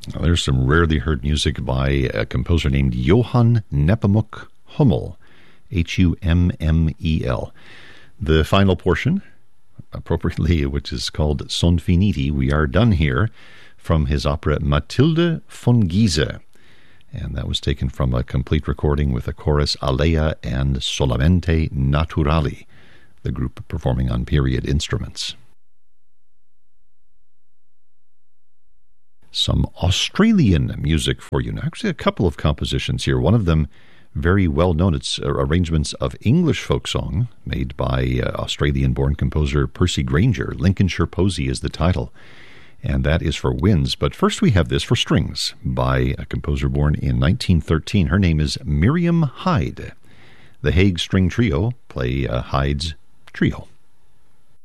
Well, there's some rarely heard music by a composer named Johann Nepomuk Hummel, Hummel. The final portion, appropriately, which is called Son finiti, We Are Done Here, from his opera Mathilde von Giese. And that was taken from a complete recording with a chorus Alea and Solamente Naturali, the group performing on period instruments. Some Australian music for you. Now, actually, a couple of compositions here. One of them very well known. It's arrangements of English folk song made by Australian-born composer Percy Grainger. Lincolnshire Posy is the title, and that is for winds. But first we have this for strings by a composer born in 1913. Her name is Miriam Hyde. The Hague String Trio play Hyde's Trio.